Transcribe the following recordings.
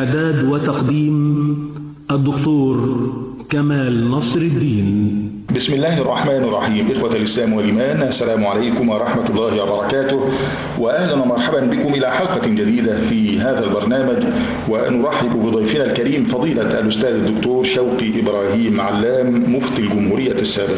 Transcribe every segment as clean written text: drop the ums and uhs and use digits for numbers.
إعداد وتقديم الدكتور كمال نصر الدين. بسم الله الرحمن الرحيم. إخوة الإسلام والإيمان، السلام عليكم ورحمة الله وبركاته، وأهلا ومرحبا بكم إلى حلقة جديدة في هذا البرنامج، ونرحب بضيفنا الكريم فضيلة الأستاذ الدكتور شوقي إبراهيم علام مفتي الجمهورية السابق.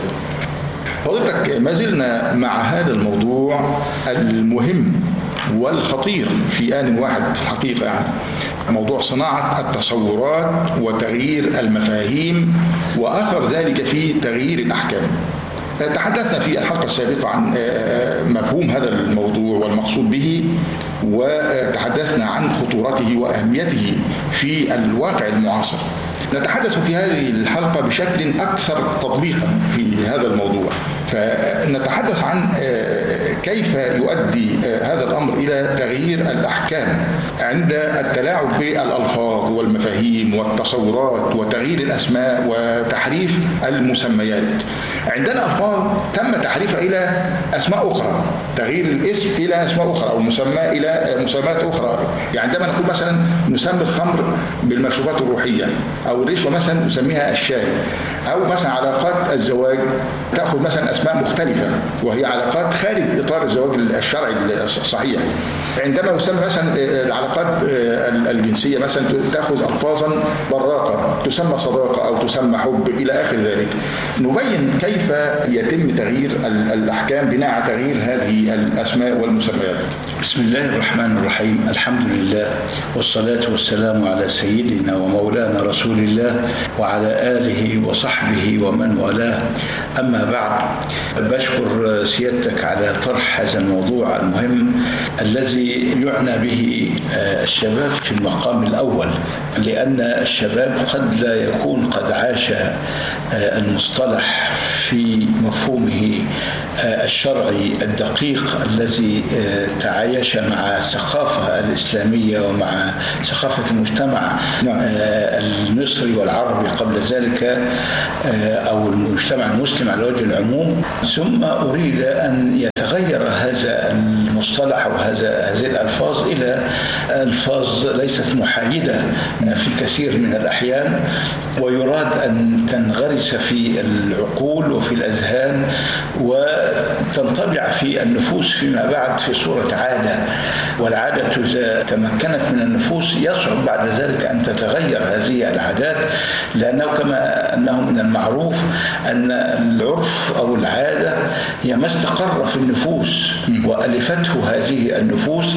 فضيلتك، ما زلنا مع هذا الموضوع المهم والخطير في آن واحد في الحقيقة، يعني موضوع صناعة التصورات وتغيير المفاهيم وأثر ذلك في تغيير الأحكام. تحدثنا في الحلقة السابقة عن مفهوم هذا الموضوع والمقصود به، وتحدثنا عن خطورته وأهميته في الواقع المعاصر. نتحدث في هذه الحلقة بشكل أكثر تطبيقا في هذا الموضوع، فنتحدث عن كيف يؤدي هذا الأمر إلى تغيير الأحكام عند التلاعب بالألفاظ والمفاهيم والتصورات وتغيير الأسماء وتحريف المسميات. عندنا ألفاظ تم تحريفها إلى أسماء أخرى، تغيير الاسم إلى أسماء أخرى أو مسمى إلى مسميات أخرى. يعني عندما نقول مثلا نسمي الخمر بالمشروبات الروحية، أو الرشوة مثلا نسميها الشاي، أو مثلا علاقات الزواج تأخذ مثلا أسماء مختلفة وهي علاقات خارج إطار الزواج الشرعي الصحيح. عندما يسمى مثلا العلاقات الجنسية مثلا تأخذ ألفاظا براقة تسمى صداقة أو تسمى حب إلى آخر ذلك. نبين كيف يتم تغيير الأحكام بناء على تغيير هذه الأسماء والمسميات. بسم الله الرحمن الرحيم. الحمد لله والصلاة والسلام على سيدنا ومولانا رسول الله وعلى آله وصحبه ومن والاه. أما بعد، بشكر سيادتك على طرح هذا الموضوع المهم الذي يعنى به الشباب في المقام الأول، لأن الشباب قد لا يكون قد عاش المصطلح في مفهومه الشرعي الدقيق الذي تعايش مع الثقافة الإسلامية ومع ثقافة المجتمع المصري والعربي قبل ذلك، أو المجتمع المسلم على وجه العموم. ثم أريد أن يتغير هذا المصطلح وهذه الألفاظ إلى ألفاظ ليست محايدة في كثير من الأحيان، ويراد أن تنغرس في العقول وفي الأذهان وتنطبع في النفوس فيما بعد في صورة عادة. والعادة إذا تمكنت من النفوس يصعب بعد ذلك أن تتغير هذه العادات، لأنه كما أنه من المعروف أن العرف أو العادة هي ما استقر في النفوس وألفته هذه النفوس،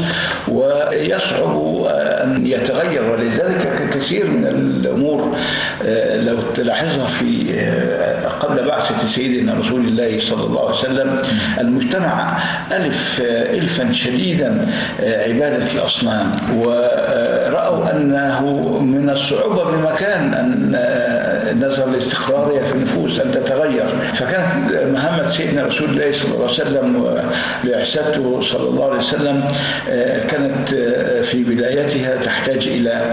ويصعب أن يتغير. ولذلك كثير من الأمور لو تلاحظها في قبل بعثة سيدنا رسول الله صلى الله عليه وسلم، المجتمع ألفا شديدا عبادة الأصنام، ورأوا أنه من الصعوبة بمكان أن نظر لاستقرارها في النفوس أن تتغير. فكانت مهمة سيدنا رسول الله صلى الله عليه وسلم وبعثته صلى الله عليه وسلم كانت في بدايتها تحتاج إلى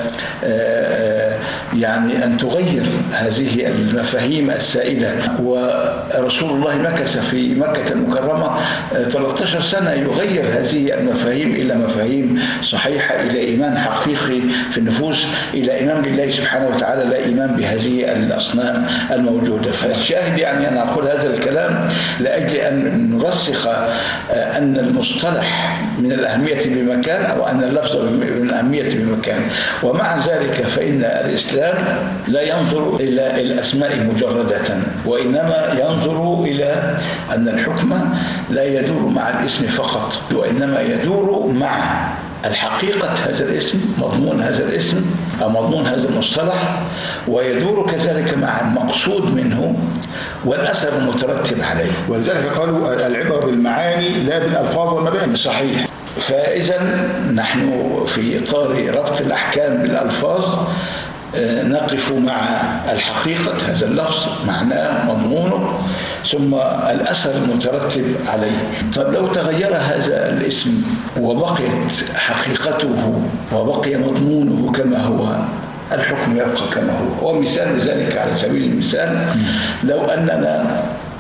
يعني أن تغير هذه المفاهيم السائدة. ورسول الله مكث في مكة المكرمة 13 سنة يغير هذه المفاهيم إلى مفاهيم صحيحة، إلى إيمان حقيقي في النفوس، إلى إيمان بالله سبحانه وتعالى، لا إيمان بهذه الأصنام الموجودة. فالشاهد يعني أن أقول هذا الكلام لأجل أن نرسخ أن المصطلح من الأهمية بمكان، أو أن اللفظ من الأهمية بمكان. ومع ذلك فإن الإسلام لا ينظر إلى الأسماء مجردة، وإنما ينظر إلى أن الحكم لا يدور مع الاسم فقط، وإنما يدور مع الحقيقة هذا الاسم، مضمون هذا الاسم أو مضمون هذا المصطلح، ويدور كذلك مع المقصود منه والأثر المترتب عليه. ولذلك قالوا العبر بالمعاني لا بالألفاظ والمباني. صحيح. فإذا نحن في إطار ربط الأحكام بالألفاظ نقف مع الحقيقة هذا اللفظ، معناه مضمونه، ثم الأثر المترتب عليه. طب لو تغير هذا الاسم وبقيت حقيقته وبقي مضمونه كما هو، الحكم يبقى كما هو. ومثال ذلك على سبيل المثال، لو أننا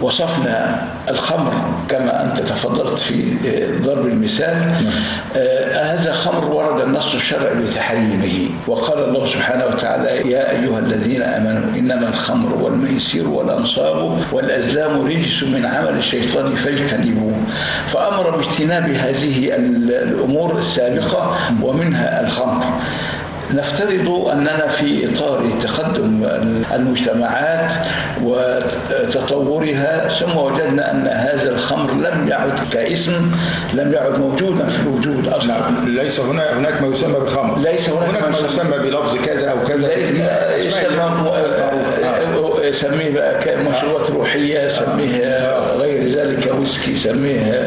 وصفنا الخمر كما أنت تفضلت في ضرب المثال. هذا خمر ورد النص الشرعي بتحريمه، وقال الله سبحانه وتعالى: يا أيها الذين آمنوا إنما الخمر والميسر والأنصاب والأزلام رجس من عمل الشيطان فاجتنبوه. فأمر باجتناب هذه الأمور السابقة ومنها الخمر. نفترض أننا في إطار تقدم المجتمعات وتطورها ثم وجدنا أن هذا الخمر لم يعد كاسم، لم يعد موجودا في الوجود أصلا. ليس هناك ما يسمى بخمر، ليس هناك ما يسمى بلفظ كذا أو كذا، يسميه بقى مشروبات روحية، يسميه غير ذلك ويسكي، يسميه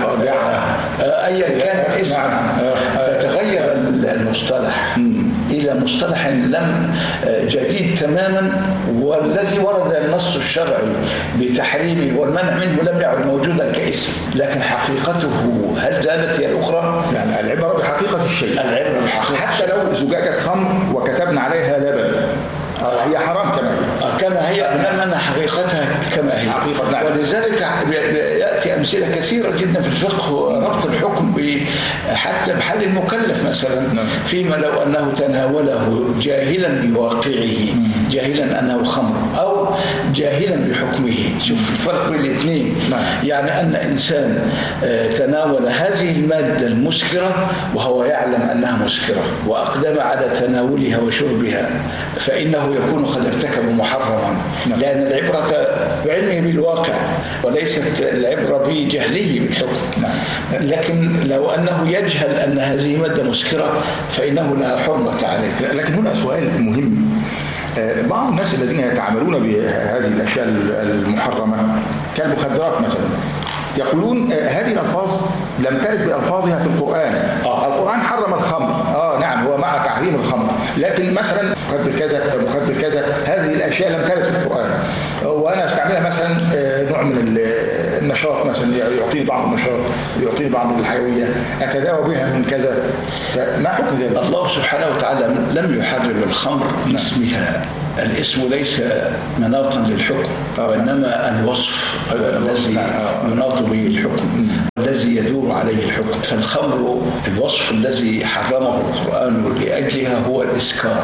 أيا كان اسم. فتغير المصطلح إلى مصطلح لم جديد تماما، والذي ورد النص الشرعي بتحريمه والمنع منه لم يعد موجودا كاسم، لكن حقيقته هل زالت هي الأخرى؟ يعني العبرة بحقيقة الشيء، العبرة بحقيقة حتى لو زجاجة خمر وكتبنا عليها لبن هي حرام كما هي إنما حقيقتها كما هي حقيقة. ولذلك يأتي أمثلة كثيرة جدا في الفقه ربط الحكم حتى بحال المكلف مثلا، فيما لو أنه تناوله جاهلا بواقعه، جاهلا أنه خمر أو جاهلا بحكمه. شوف الفرق بين الاثنين. يعني أن إنسان تناول هذه المادة المسكرة وهو يعلم أنها مسكرة وأقدم على تناولها وشربها، فإنه يكون قد ارتكب محرما، لأن العبرة بعلمه بالواقع وليست العبرة بجهله بالحكم. لكن لو أنه يجهل أن هذه مادة مسكرة فإنه لا حرمة عليه. لكن هنا سؤال مهم. بعض الناس الذين يتعاملون بهذه الأشياء المحرمة كالمخدرات مثلا يقولون هذه الألفاظ لم ترد بألفاظها في القرآن. القرآن حرم الخمر، نعم هو مع تحريم الخمر، لكن مثلا مخدر كذا مخدر كذا هذه الأشياء لم ترد في القرآن، وأنا استعملها مثلا نوع من النشاط، مثلا يعطيني بعض النشاط، يعطيني بعض الحيوية، أتداوى بها من كذا. ما حكم ذلك؟ الله سبحانه وتعالى لم يحرم الخمر باسمها. الاسم ليس مناطا للحكم، وإنما الوصف الذي يناط به الحكم، الذي يدور عليه الحكم. فالخمر الوصف الذي حرمه القرآن لأجلها هو الإسكار.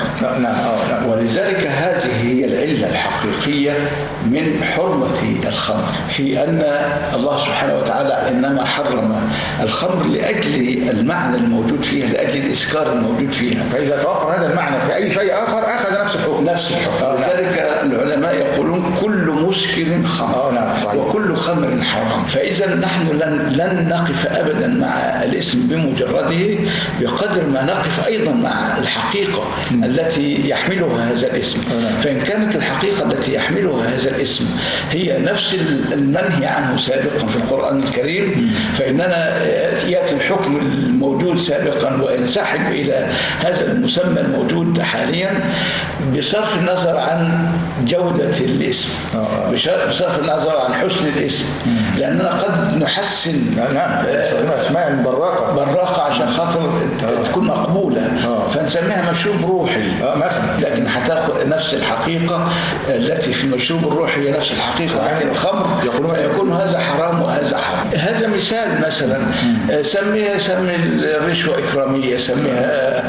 ولذلك هذه هي العلة الحقيقية من حرمة الخمر، في أن الله سبحانه وتعالى إنما حرم الخمر لأجل المعنى الموجود فيها، لأجل الإسكار الموجود فيها. فإذا توفر هذا المعنى في أي شيء آخر أخذ نفس الحكم. لذلك العلماء يقولون كل مسكر خمر وكل خمر حرام. فإذا نحن لن نقف أبدا مع الاسم بمجرده بقدر ما نقف أيضا مع الحقيقة التي يحملها هذا الاسم. فإن كانت الحقيقة التي يحملها هذا الاسم هي نفس المنهي عنه سابقا في القرآن الكريم، فإننا يأتي الحكم الموجود سابقا وينسحب إلى هذا المسمى الموجود حاليا بصرف النظر عن جودة الاسم، بصرف النظر عن حسن الاسم، لأننا قد نحسن اسماء براقة عشان خاطر تكون مقبولة، فنسميها مشروب روحي مثلا، لكن هتاخد نفس الحقيقة التي في المشروب الروحي هي نفس الحقيقة التي الخمر، يكون هذا حرام وهذا حرام. هذا مثال مثلا. سمي الرشوة إكرامية، سميها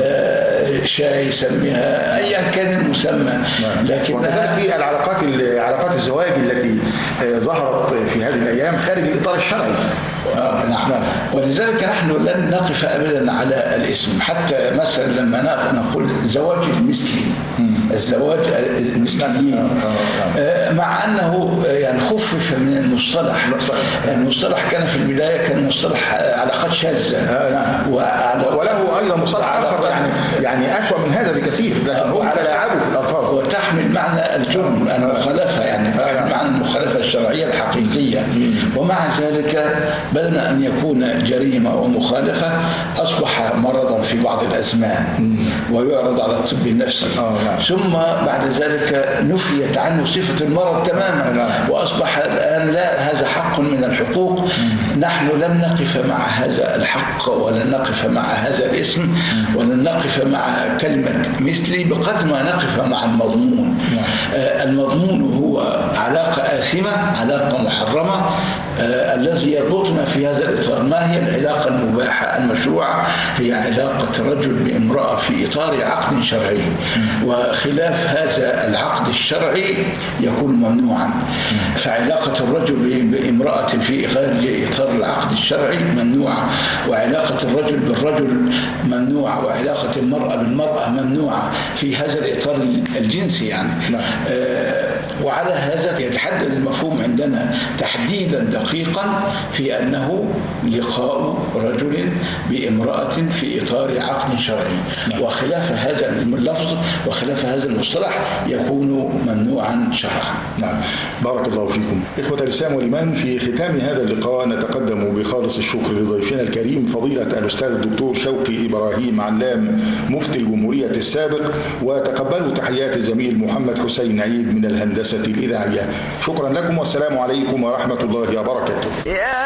شاي، سميها أيا كان المسمى. لكن وكذلك في علاقات الزواج التي ظهرت في هذه الأيام خارج الإطار الشرعي. نعم. ولذلك نحن لن نقف أبدا على الاسم، حتى مثلا لما نقول زواج المثلي، الزواج المثلي، مع أنه يعني خفف من المصطلح. المصطلح كان في البداية كان مصطلح علاقات شاذة، وله أيضا مصطلح آخر يعني أسوأ من هذا بكثير، لكن هم تلاعبوا في الألفاظ وتحمل معنى الجرم، المخالفة، يعني تحمل معنى المخالفة الشرعية الحقيقية. ومع ذلك بدل أن يكون جريمة ومخالفة أصبح مرضا في بعض الأزمان ويعرض على الطب النفسي. ثم ثم بعد ذلك نفيت عنه صفة المرض تماما، وأصبح الآن لا، هذا حق من الحقوق. نحن لن نقف مع هذا الحق، ولن نقف مع هذا الاسم، ولن نقف مع كلمة مثلي بقدر ما نقف مع المضمون. المضمون هو علاقة آثمة، علاقة محرمة، الذي يربطنا في هذا الإطار. ما هي العلاقة المباحة المشروعة؟ هي علاقة رجل بامرأة في إطار عقد شرعي، وخلاف هذا العقد الشرعي يكون ممنوعا. فعلاقة الرجل بامرأة في غير إطار العقد الشرعي ممنوعة، وعلاقة الرجل بالرجل ممنوعة، وعلاقة المرأة بالمرأة ممنوعة في هذا الإطار الجنسي يعني. وعلى هذا يتحدد المفهوم عندنا تحديدا دقيقا في أنه لقاء رجل بامرأة في إطار عقد شرعي، وخلاف هذا اللفظ وخلاف هذا المصطلح يكون ممنوعا شرعا. نعم، بارك الله فيكم. إخوة الإسلام والإيمان، في ختام هذا اللقاء نتقدم بخالص الشكر لضيفنا الكريم فضيلة الأستاذ الدكتور شوقي إبراهيم علام مفتي الجمهورية السابق، وتقبلوا تحيات الزميل محمد حسين عيد من الهندسة الإذاعية. شكرا لكم، والسلام عليكم ورحمة الله وبركاته.